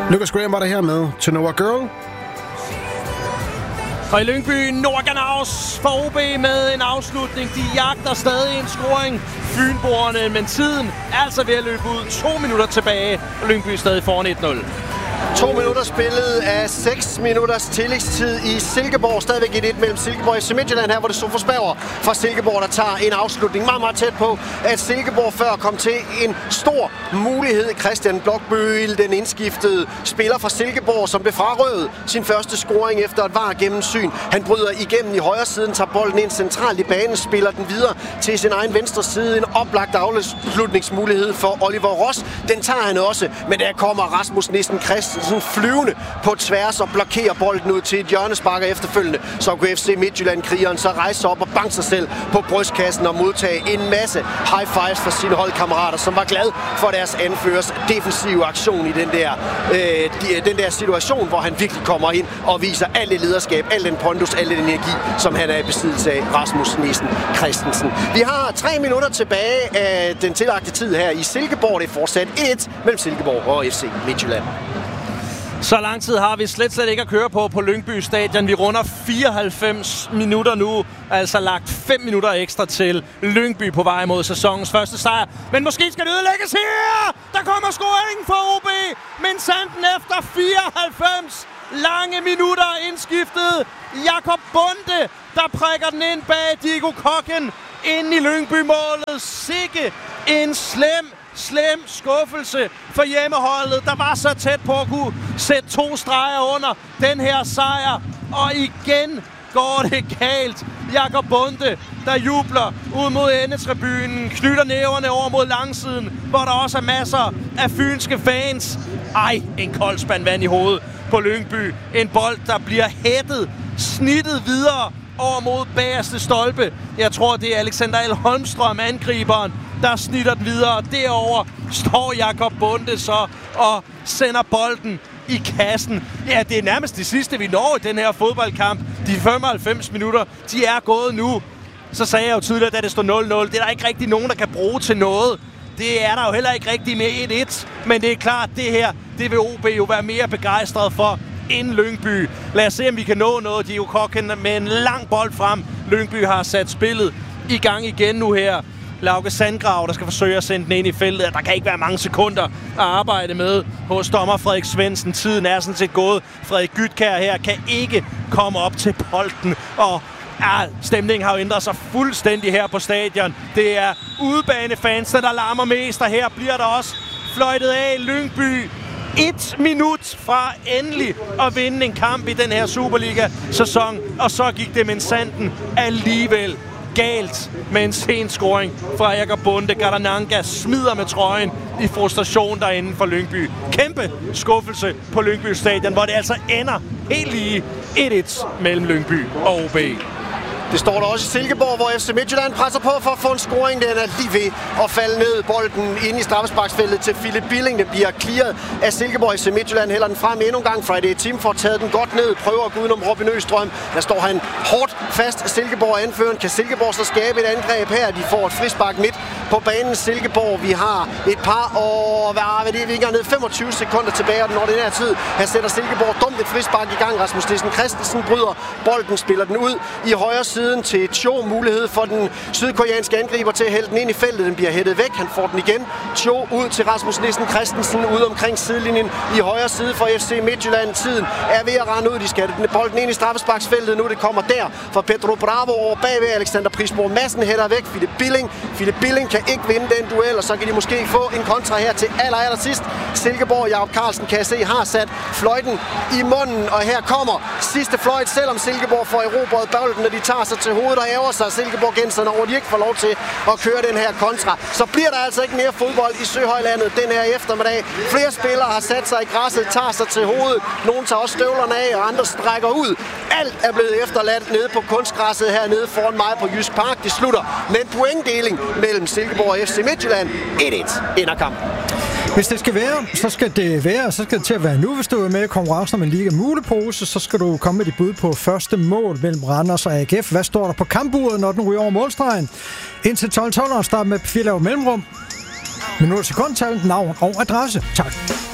Lucas Graham var der her med To Know a Girl. Og i Lyngby, Nordganaus for OB med en afslutning. De jagter stadig en scoring. Fynboerne, men tiden er altså ved at løbe ud. 2 minutter tilbage, og Lyngby er stadig foran 1-0. 2 minutter spillet af 6 minutters tillægstid i Silkeborg. Stadigvæk 1-1 mellem Silkeborg og FC Midtjylland her, hvor det Sofus Bauer fra Silkeborg, der tager en afslutning meget, meget tæt på, at Silkeborg før kom til en stor mulighed. Christian Blokbøl, den indskiftede spiller fra Silkeborg, som blev frarøvet sin første scoring efter et VAR gennemsyn. Han bryder igennem i højre siden, tager bolden ind centralt i banen, spiller den videre til sin egen venstre side. En oplagt afslutningsmulighed for Oliver Ross. Den tager han også, men der kommer Rasmus Nissen Christensen flyvende på tværs og blokerer bolden ud til et hjørnesparker efterfølgende. Så kunne FC Midtjylland-krigeren så rejse sig op og banke sig selv på brystkassen og modtage en masse high fives fra sine holdkammerater, som var glad for deres anførers defensive aktion i den der situation, hvor han virkelig kommer ind og viser alt det lederskab, al den pondus, al den energi, som han er i besiddelse af, Rasmus Nissen Christensen. Vi har 3 minutter tilbage af den tillagte tid her i Silkeborg. Det er fortsat 1-1 mellem Silkeborg og FC Midtjylland. Så lang tid har vi slet ikke at køre på Lyngby Stadion. Vi runder 94 minutter nu. Altså lagt 5 minutter ekstra til Lyngby på vej mod sæsonens første sejr. Men måske skal det ødelægges her! Der kommer scoringen for OB. Men Sanden efter 94 lange minutter indskiftet. Jakob Bonde, der prikker den ind bag Diego Kokken ind i Lyngby-målet. Sikke en slem skuffelse for hjemmeholdet, der var så tæt på at kunne sætte 2 streger under den her sejr. Og igen går det galt. Jakob Bonde, der jubler ud mod endetribunen, knytter næverne over mod langsiden, hvor der også er masser af fynske fans. En kold spand vand i hovedet på Lyngby. En bold, der bliver hættet, snittet videre over mod bagerste stolpe. Jeg tror, det er Alexander L. Holmstrøm, angriberen, der snitter den videre. Derover står Jakob Bonde så og sender bolden i kassen. Ja, det er nærmest det sidste, vi når i den her fodboldkamp. De 95 minutter, de er gået nu. Så sagde jeg jo tidligere, da det stod 0-0. Det er der ikke rigtig nogen, der kan bruge til noget. Det er der jo heller ikke rigtig med 1-1. Men det er klart, det her, det vil OB jo være mere begejstret for end Lyngby. Lad os se, om vi kan nå noget. Diego Kokken med en lang bold frem. Lyngby har sat spillet i gang igen nu her. Lauke Sandgrav, der skal forsøge at sende den ind i feltet. Der kan ikke være mange sekunder at arbejde med hos dommer Frederik Svendsen. Tiden er sådan set gået. Frederik Gytkær her kan ikke komme op til bolden. Og stemningen har jo ændret sig fuldstændig her på stadion. Det er udebanefansene, der larmer mest, og her bliver der også fløjtet af. Lyngby 1 minut fra endelig at vinde en kamp i den her Superliga-sæson. Og så gik det med Sanden alligevel galt med en sen scoring fra Jakob Bonde. Gardananga smider med trøjen i frustration derinde for Lyngby. Kæmpe skuffelse på Lyngby Stadion, hvor det altså ender helt lige 1-1 mellem Lyngby og OB. Det står der også i Silkeborg, hvor FC Midtjylland presser på for at få en scoring. Den er lige ved at falde ned. Bolden ind i straffesparksfeltet til Philip Billing. Den bliver clearet af Silkeborg. FC Midtjylland hælder den frem endnu en gang. Friday Team får taget den godt ned. Prøver at gå udenom Robin Østrøm. Der står han hårdt fast. Silkeborg anføren. Kan Silkeborg så skabe et angreb her? De får et frispark midt på banen. Silkeborg, vi har et par og hvad det er, vi ikke er ned 25 sekunder tilbage af den ordinære tid. Her sætter Silkeborg dumt et frispark i gang. Rasmus Nissen Christensen bryder bolden, spiller den ud i højre siden til Cho. Mulighed for den sydkoreanske angriber til at hælde den ind i feltet. Den bliver hættet væk. Han får den igen. Cho ud til Rasmus Nissen Christensen ude omkring sidelinjen i højre side for FC Midtjylland. Tiden er ved at rende ud. De skal bolden ind i straffesparksfeltet. Nu det kommer der for Pedro Bravo over bagved. Alexander Prisborg Madsen hætter væk. Philip Billing kan ikke vinde den duel, og så kan de måske få en kontra her til aller sidst. Silkeborg, Jakob Carlsen kan jeg se, har sat fløjten i munden, og her kommer sidste fløjt, selvom Silkeborg får erobret bolden, når de tager sig til hovedet og ærger sig. Silkeborg-genserne over, de ikke får lov til at køre den her kontra. Så bliver der altså ikke mere fodbold i Søhøjlandet den her eftermiddag. Flere spillere har sat sig i græsset, tager sig til hovedet. Nogle tager også støvlerne af, og andre strækker ud. Alt er blevet efterladt nede på kunstgræsset hernede foran mig på Jysk Park. Det slutter med en pointdeling mellem Silkeborg og FC Midtjylland. 1-1 ender kampen. Hvis det skal være, så skal det til at være nu. Hvis du er med i konkurrencen om en Liga Mulepose, så skal du komme med dit bud på første mål mellem Randers og AGF. Hvad står der på kampuret, når den ryger over målstregen? Indtil 12:12 start med 4 mellemrum. Minut sekundtal, navn og adresse. Tak.